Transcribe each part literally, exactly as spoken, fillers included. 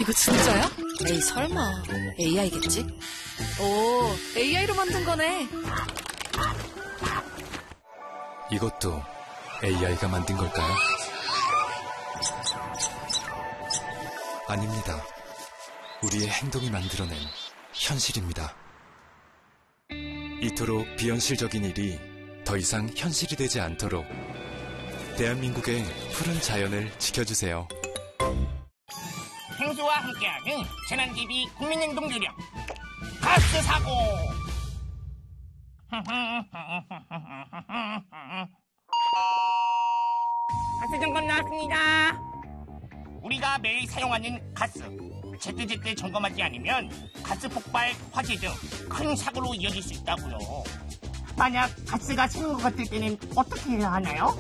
이거 진짜야? 에이, 설마. 에이아이겠지? 오, 에이아이로 만든 거네. 이것도 에이아이가 만든 걸까요? 아닙니다. 우리의 행동이 만들어낸 현실입니다. 이토록 비현실적인 일이 더 이상 현실이 되지 않도록 대한민국의 푸른 자연을 지켜주세요. 행수와 함께하는 재난대비 국민행동 요령 가스 사고. 가스 점검 나왔습니다. 우리가 매일 사용하는 가스 제때제때 점검하지 않으면 가스 폭발, 화재 등 큰 사고로 이어질 수 있다고요. 만약 가스가 새는 것 같을 때는 어떻게 해야 하나요?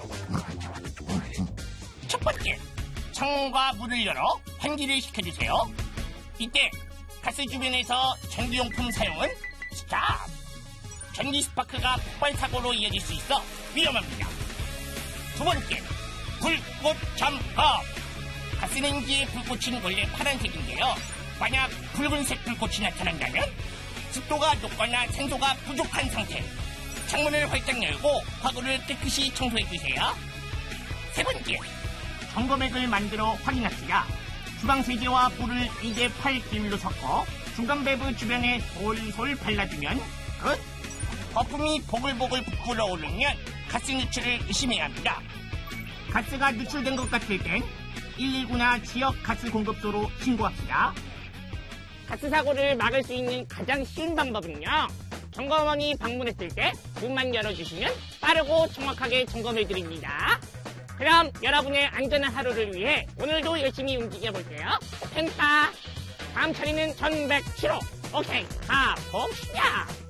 첫 번째, 창문과 문을 열어 환기를 시켜주세요. 이때 가스 주변에서 전기용품 사용은 스탑! 전기 스파크가 폭발 사고로 이어질 수 있어 위험합니다. 두 번째, 불꽃 점검. 가스레인지의 불꽃은 원래 파란색인데요. 만약 붉은색 불꽃이 나타난다면 습도가 높거나 산소가 부족한 상태. 창문을 활짝 열고 화구를 깨끗이 청소해주세요. 세 번째, 점검액을 만들어 확인합시다. 주방세제와 물을 이 대 팔 비율로 섞어 중간 밸브 주변에 솔솔 발라주면 끝! 거품이 보글보글 부풀어 오르면 가스 누출을 의심해야 합니다. 가스가 누출된 것 같을 땐 일일구나 지역 가스 공급소로 신고합시다. 가스 사고를 막을 수 있는 가장 쉬운 방법은요, 점검원이 방문했을 때 문만 열어주시면 빠르고 정확하게 점검해드립니다. 그럼 여러분의 안전한 하루를 위해 오늘도 열심히 움직여볼게요. 펜타 다음 차례는 천백칠 호. 오케이, 가봅시다.